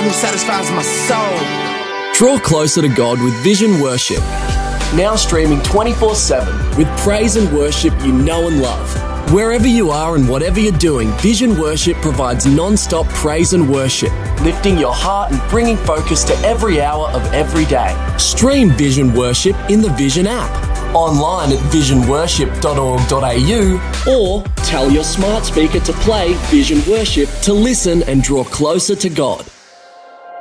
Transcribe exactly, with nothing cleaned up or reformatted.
who satisfies my soul. Draw closer to God with Vision Worship. Now streaming twenty-four seven with praise and worship you know and love. Wherever you are and whatever you're doing, Vision Worship provides non-stop praise and worship, lifting your heart and bringing focus to every hour of every day. Stream Vision Worship in the Vision app, online at vision worship dot org dot a u, or tell your smart speaker to play Vision Worship to listen and draw closer to God.